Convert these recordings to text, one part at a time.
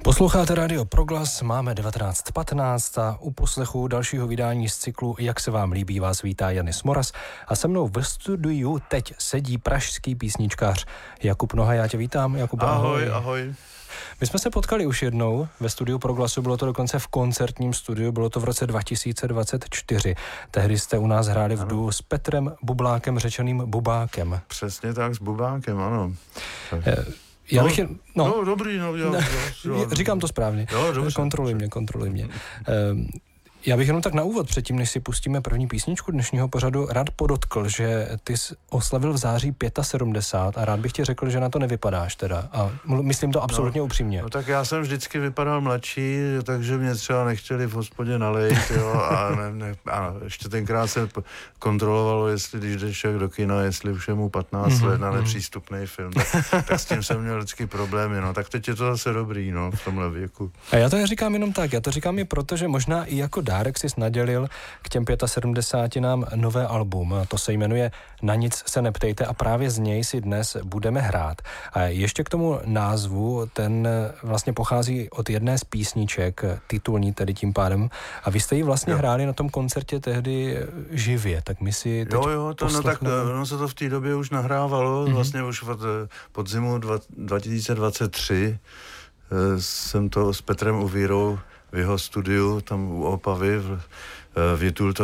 Posloucháte Radio Proglas, máme 19:15 a u poslechu dalšího vydání z cyklu Jak se vám líbí vás vítá Janis Moras a se mnou ve studiu teď sedí pražský písničkář Jakub Noha. Já tě vítám, Jakub. Ahoj, ahoj. My jsme se potkali už jednou ve studiu Proglasu, bylo to dokonce v koncertním studiu, bylo to v roce 2024. Tehdy jste u nás hráli v duo s Petrem Bublákem, řečeným Bubákem. Přesně tak, s Bubákem, ano. Já bych dobrý, říkám to správně. Kontroluj mě. Já bych jenom tak na úvod, předtím, než si pustíme první písničku dnešního pořadu, rád podotkl, že ty jsi oslavil v září 75 a rád bych ti řekl, že na to nevypadáš teda. A myslím to absolutně upřímně. No tak já jsem vždycky vypadal mladší, takže mě třeba nechtěli v hospodě nalejt, jo, a ještě tenkrát se kontrolovalo, jestli když jdeš do kina, jestli už je mu 15 let na nepřístupný film, tak s tím jsem měl vždycky problémy, no. Tak teď je to zase dobrý, no, v tomhle věku. A já to neříkám jenom tak, já to říkám i proto, že možná i jako dárek si nadělil k těm 75 nové album. To se jmenuje Na nic se neptejte a právě z něj si dnes budeme hrát. A ještě k tomu názvu, ten vlastně pochází od jedné z písniček, titulní tedy tím pádem. A vy jste ji vlastně hráli na tom koncertě tehdy živě, tak my si teď ono se to v té době už nahrávalo, vlastně už od podzimu 2023 jsem to s Petrem Uvírou v jeho studiu, tam u Opavy, v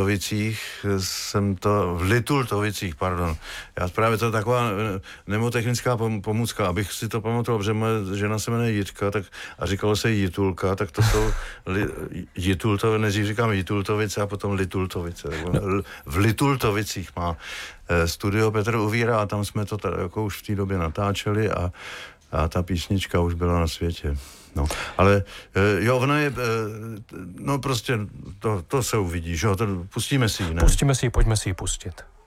Litultovicích, pardon. Já právě to je taková nemotechnická pomůcka, abych si to pamatoval, protože moje žena se jmenuje Jitka, tak, a říkalo se Jitulka, tak to jsou Jitultovice, nejdřív říkám Jitultovice a potom Litultovice. V Litultovicích má studio Petr Uvíra a tam jsme to jako už v té době natáčeli a ta písnička už byla na světě. No, ale jo, ona je, no prostě, to se uvidí, že jo, pustíme si ji, ne? Pojďme si ji pustit.